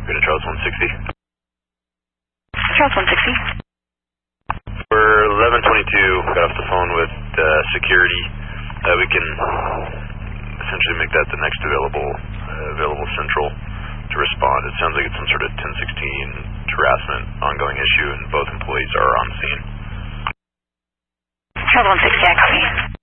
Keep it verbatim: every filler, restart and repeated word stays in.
Go to Charles one sixty. Charles one sixty. We're eleven twenty-two, got off the phone with uh, security. Uh, we can essentially make that the next available uh, available central to respond. It sounds like it's some sort of ten sixteen harassment ongoing issue, and both employees are on scene. Charles one sixty, I copy.